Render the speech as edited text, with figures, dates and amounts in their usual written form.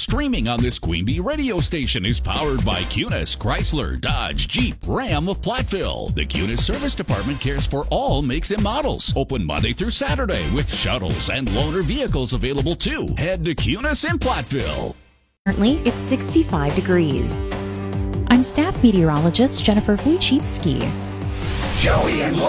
Streaming on this Queen Bee radio station is powered by Cunis, Chrysler, Dodge, Jeep, Ram of Platteville. The Cunis Service Department cares for all makes and models. Open Monday through Saturday with shuttles and loaner vehicles available too. Head to Cunis in Platteville. Currently, it's 65 degrees. I'm staff meteorologist Jennifer Wojcicki. Joey and